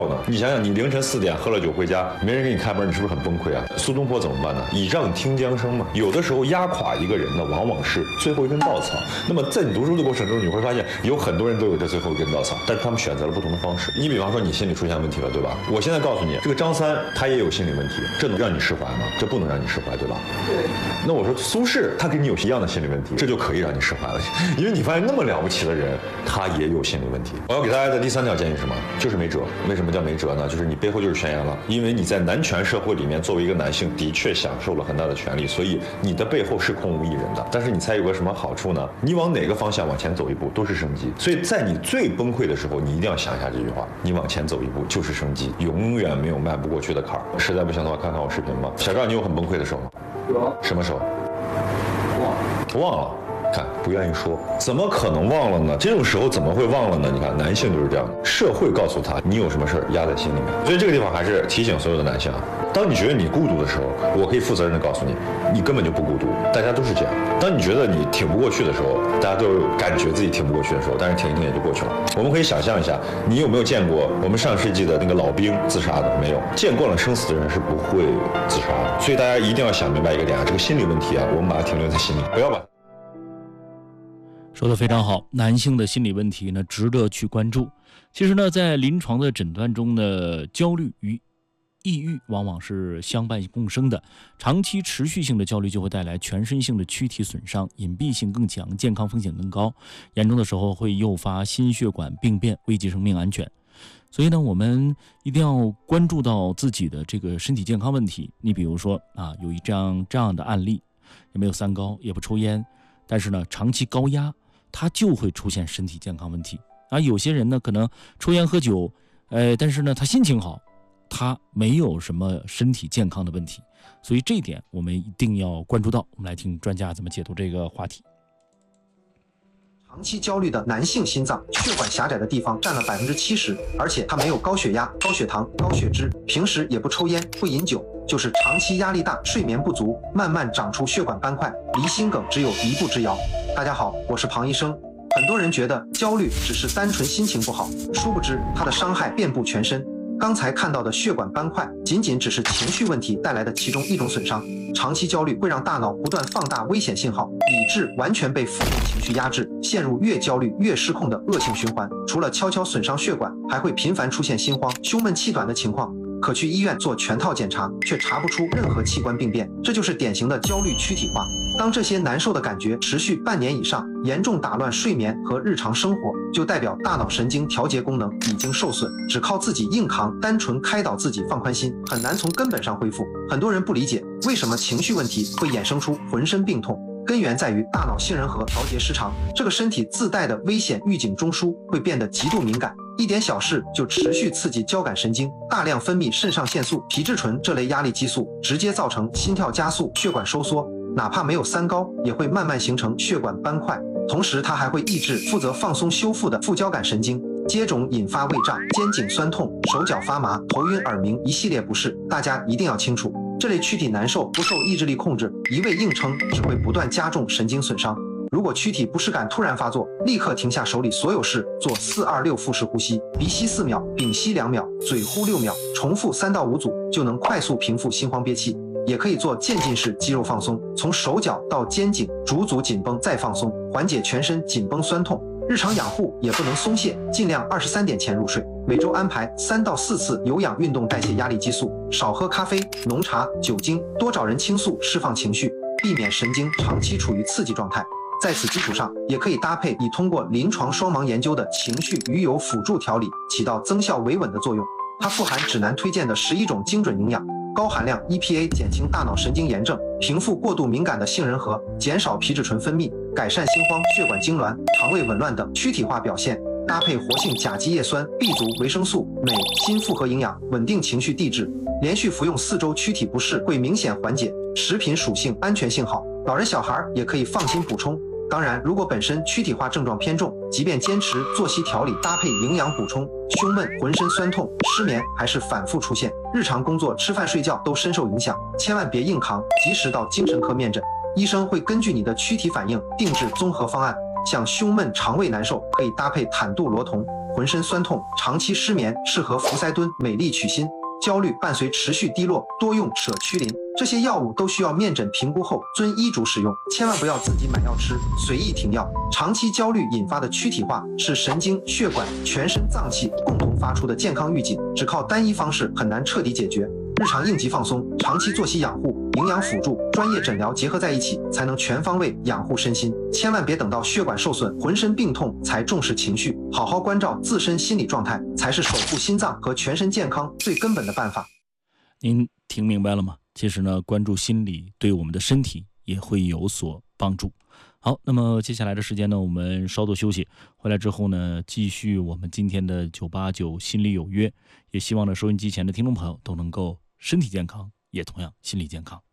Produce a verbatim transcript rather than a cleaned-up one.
你想想，你凌晨四点喝了酒回家，没人给你开门，你是不是很崩溃啊？苏东坡怎么办呢？倚杖听江声嘛。有的时候压垮一个人呢，往往是最后一根稻草。那么在你读书的过程中，你会发现有很多人都有这最后一根稻草，但是他们选择了不同的方式。你比方说你心理出现问题了，对吧？我现在告诉你，这个张三他也有心理问题，这能让你释怀吗？这不能让你释怀，对吧？对。那我说苏轼他跟你有一样的心理问题，这就可以让你释怀了，因为你发现那么了不起的人，他也有心理问题。我要给大家的第三条建议是什么？就是没辙。为什么叫没辙呢？就是你背后就是悬崖了，因为你在男权社会里面，作为一个男性，的确享受了很大的权利，所以你的背后是空无一人的。但是你猜有个什么好处呢？你往哪个方向往前走一步都是生机。所以在你最崩溃的时候，你一定要想一下这句话：你往前走一步就是生机，永远没有迈不过去的坎儿。实在不行的话，看看我视频吧。小赵，你有很崩溃的时候吗？ 有。 什么时候？ 忘了。 忘了。看，不愿意说，怎么可能忘了呢？这种时候怎么会忘了呢？你看，男性就是这样的，社会告诉他你有什么事儿压在心里面，所以这个地方还是提醒所有的男性啊，当你觉得你孤独的时候，我可以负责任的告诉你，你根本就不孤独，大家都是这样。当你觉得你挺不过去的时候，大家都感觉自己挺不过去的时候，但是挺一挺也就过去了。我们可以想象一下，你有没有见过我们上世纪的那个老兵自杀的？没有，见惯了生死的人是不会自杀的。所以大家一定要想明白一个点啊，这个心理问题啊，我们把它停留在心里，不要把。 说得非常好，男性的心理问题呢，值得去关注。其实呢，在临床的诊断中呢，焦虑与抑郁往往是相伴共生的。长期持续性的焦虑就会带来全身性的躯体损伤，隐蔽性更强，健康风险更高，严重的时候会诱发心血管病变，危及生命安全。所以呢，我们一定要关注到自己的这个身体健康问题。你比如说啊，有一这样这样的案例，也没有三高，也不抽烟，但是呢，长期高压，他就会出现身体健康问题啊。有些人呢，可能抽烟喝酒，呃，但是呢，他心情好，他没有什么身体健康的问题。所以这一点我们一定要关注到。我们来听专家怎么解读这个话题。 长期焦虑的男性心脏血管狭窄的地方占了百分之七十，而且他没有高血压、高血糖、高血脂，平时也不抽烟、不饮酒，就是长期压力大、睡眠不足，慢慢长出血管斑块，离心梗只有一步之遥。大家好，我是庞医生。很多人觉得焦虑只是单纯心情不好，殊不知它的伤害遍布全身。刚才看到的血管斑块仅仅只是情绪问题带来的其中一种损伤。长期焦虑会让大脑不断放大危险信号，理智完全被负面情绪压制，陷入越焦虑越失控的恶性循环。除了悄悄损伤血管，还会频繁出现心慌、胸闷气短的情况，可去医院做全套检查，却查不出任何器官病变，这就是典型的焦虑躯体化。当这些难受的感觉持续半年以上，严重打乱睡眠和日常生活，就代表大脑神经调节功能已经受损，只靠自己硬扛，单纯开导自己放宽心，很难从根本上恢复。很多人不理解为什么情绪问题会衍生出浑身病痛，根源在于大脑杏仁核调节失常，这个身体自带的危险预警中枢会变得极度敏感，一点小事就持续刺激交感神经，大量分泌肾上腺素、皮质醇这类压力激素，直接造成心跳加速、血管收缩。哪怕没有三高，也会慢慢形成血管斑块。同时，它还会抑制负责放松修复的副交感神经，接踵引发胃胀、肩颈酸痛、手脚发麻、头晕耳鸣一系列不适。大家一定要清楚，这类躯体难受不受意志力控制，一味硬撑只会不断加重神经损伤。如果躯体不适感突然发作，立刻停下手里所有事，做四二六腹式呼吸，鼻吸四秒，屏息两秒，嘴呼六秒，重复三到五组，就能快速平复心慌憋气。也可以做渐进式肌肉放松，从手脚到肩颈逐组紧绷再放松，缓解全身紧绷酸痛。日常养护也不能松懈，尽量二十三点前入睡，每周安排三到四次有氧运动代谢压力激素，少喝咖啡、浓茶、酒精，多找人倾诉释放情绪，避免神经长期处于刺激状态。在此基础上，也可以搭配已通过临床双盲研究的情绪鱼油辅助调理，起到增效维稳的作用。它富含指南推荐的十一种精准营养，高含量 E P A 减轻大脑神经炎症，平复过度敏感的杏仁核，减少皮质醇分泌，改善心慌、血管痉挛、肠胃紊乱等躯体化表现。搭配活性甲基叶酸、B 族维生素、镁、锌复合营养，稳定情绪递质。连续服用四周，躯体不适会明显缓解。食品属性安全性好，老人小孩也可以放心补充。当然，如果本身躯体化症状偏重，即便坚持作息调理，搭配营养补充，胸闷、浑身酸痛、失眠还是反复出现，日常工作、吃饭、睡觉都深受影响，千万别硬扛，及时到精神科面诊，医生会根据你的躯体反应定制综合方案。 像胸闷、肠胃难受，可以搭配坦度罗酮；浑身酸痛、长期失眠，适合福塞敦、美丽曲心；焦虑伴随持续低落，多用舍曲林。这些药物都需要面诊评估后遵医嘱使用，千万不要自己买药吃，随意停药。长期焦虑引发的躯体化是神经、血管、全身脏器共同发出的健康预警，只靠单一方式很难彻底解决。日常应急放松、长期作息养护、营养辅助、专业诊疗结合在一起，才能全方位养护身心。千万别等到血管受损、浑身病痛才重视情绪，好好关照自身心理状态，才是守护心脏和全身健康最根本的办法。 您听明白了吗？其实呢，关注心理对我们的身体也会有所帮助。好，那么接下来的时间呢，我们稍作休息，回来之后呢，继续我们今天的九八九心理有约。也希望呢，收音机前的听众朋友都能够身体健康，也同样心理健康。